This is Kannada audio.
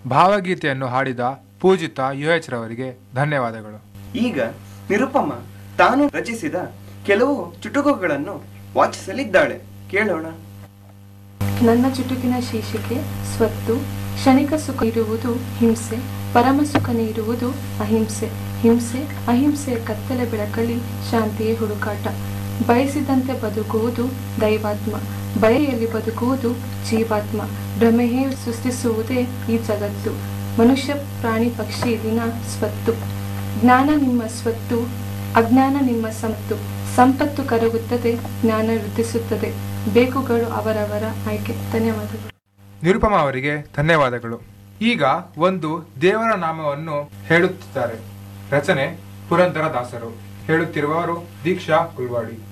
ಭಾವಗೀತೆಯನ್ನು ಹಾಡಿದ ಪೂಜಿತ UH ರವರಿಗೆ ಧನ್ಯವಾದಗಳು. ಈಗ ನಿರುಪಮ ತಾನು ರಚಿಸಿದ ಕೆಲವು ಚುಟುಕುಗಳನ್ನು ವಾಚಿಸಲಿದ್ದಾಳೆ, ಕೇಳೋಣ. ನನ್ನ ಚುಟುಕಿನ ಶೀರ್ಷಿಕೆ ಸ್ವತ್ತು. ಕ್ಷಣಿಕ ಸುಖ ಇರುವುದು ಹಿಂಸೆ, ಪರಮ ಸುಖ ನೀಡುವುದು ಅಹಿಂಸೆ. ಹಿಂಸೆ ಅಹಿಂಸೆಯ ಕತ್ತಲೆ ಬೆಳಕಲ್ಲಿ ಶಾಂತಿಯೇ ಹುಡುಕಾಟ. ಬಯಸಿದಂತೆ ಬದುಕುವುದು ದೈವಾತ್ಮ, ಬಯೆಯಲ್ಲಿ ಬದುಕುವುದು ಜೀವಾತ್ಮ. ಭ್ರಮೆಯೇ ಸೃಷ್ಟಿಸುವುದೇ ಈ ಜಗತ್ತು. ಮನುಷ್ಯ ಪ್ರಾಣಿ ಪಕ್ಷಿ ಇಲ್ಲಿನ ಸ್ವತ್ತು. ಜ್ಞಾನ ನಿಮ್ಮ ಸ್ವತ್ತು, ಅಜ್ಞಾನ ನಿಮ್ಮ ಸಂಪತ್ತು. ಸಂಪತ್ತು ಕರಗುತ್ತದೆ, ಜ್ಞಾನ ವೃದ್ಧಿಸುತ್ತದೆ. ಬೇಕುಗಳು ಅವರವರ ಆಯ್ಕೆ. ಧನ್ಯವಾದಗಳು. ನಿರುಪಮ ಅವರಿಗೆ ಧನ್ಯವಾದಗಳು. ಈಗ ಒಂದು ದೇವರ ನಾಮವನ್ನು ಹೇಳುತ್ತಿದ್ದಾರೆ. ರಚನೆ ಪುರಂದರ ದಾಸರು. ಹೇಳುತ್ತಿರುವವರು ದೀಕ್ಷಾ ಕುಲ್ವಾಡಿ.